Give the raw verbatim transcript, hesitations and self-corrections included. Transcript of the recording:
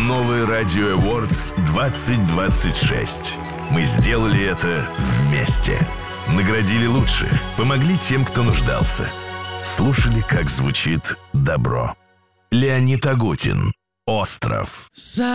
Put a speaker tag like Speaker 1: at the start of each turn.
Speaker 1: Новый Радио Awards двадцать двадцать шесть. Мы сделали это вместе. Наградили лучших, помогли тем, кто нуждался. Слушали, как звучит добро. Леонид Агутин. «Остров».